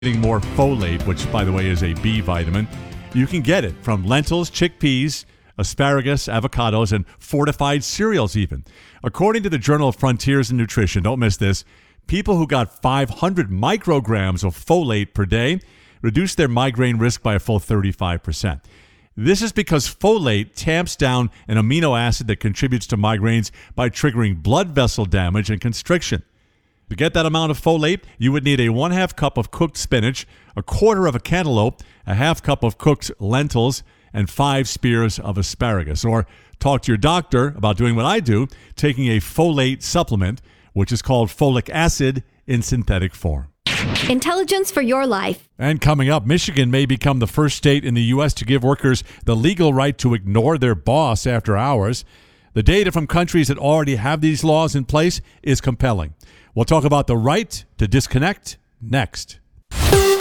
Getting more folate, which, by the way, is a B vitamin. You can get it from lentils, chickpeas, asparagus, avocados, and fortified cereals even. According to the Journal of Frontiers in Nutrition, don't miss this, people who got 500 micrograms of folate per day reduced their migraine risk by a full 35%. This is because folate tamps down an amino acid that contributes to migraines by triggering blood vessel damage and constriction. To get that amount of folate, you would need a 1/2 cup of cooked spinach, a quarter of a cantaloupe, a 1/2 cup of cooked lentils, and 5 spears of asparagus. Or talk to your doctor about doing what I do, taking a folate supplement, which is called folic acid in synthetic form. Intelligence for your life. And coming up, Michigan may become the first state in the U.S. to give workers the legal right to ignore their boss after hours. The data from countries that already have these laws in place is compelling. We'll talk about the right to disconnect next.